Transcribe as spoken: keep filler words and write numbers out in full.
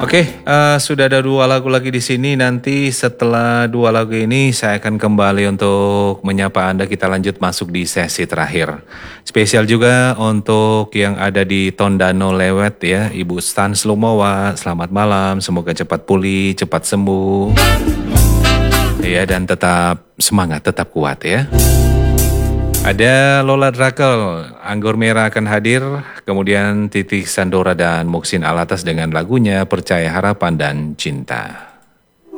Oke, eh, sudah ada dua lagu lagi di sini. Nanti setelah dua lagu ini saya akan kembali untuk menyapa Anda. Kita lanjut masuk di sesi terakhir. Spesial juga untuk yang ada di Tondano Lewet ya, Ibu Stan Slumowa. Selamat malam, semoga cepat pulih, cepat sembuh. Ya, dan tetap semangat, tetap kuat ya. Ada Lola Drakel, Anggur Merah akan hadir, kemudian Titik Sandora dan Muksin Alatas dengan lagunya Percaya Harapan dan Cinta.